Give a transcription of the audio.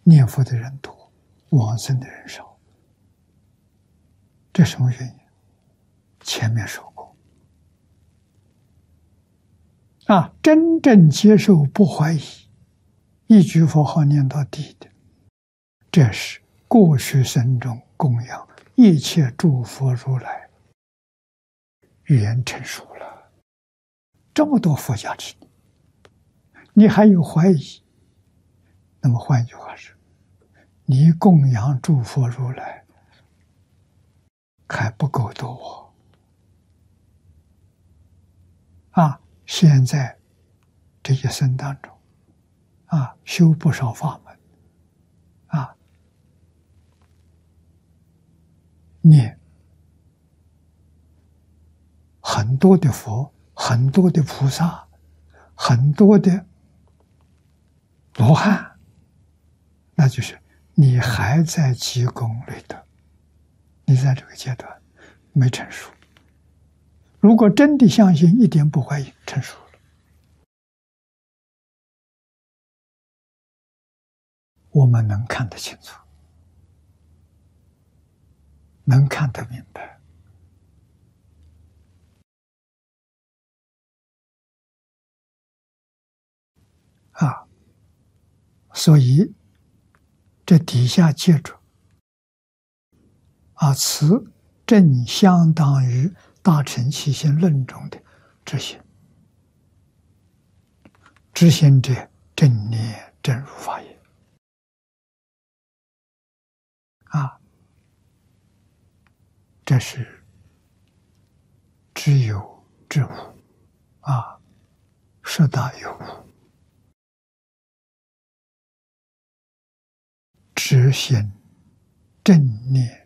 念佛的人多，往生的人少。这什么原因？前面说过真正接受不怀疑，一句佛号念到底的，这是过去生中供养一切诸佛如来，缘成熟了。这么多佛家之理，你还有怀疑？那么换句话说，你供养诸佛如来还不够多现在这一生当中修不少法门念很多的佛，很多的菩萨，很多的罗汉，那就是你还在积功累德，你在这个阶段没成熟。如果真的相信，一点不怀疑，成熟了，我们能看得清楚，能看得明白所以这底下接着此正相当于大乘起信论中的知行，知行者正念正如法也这是知有知无十大有无，知行正念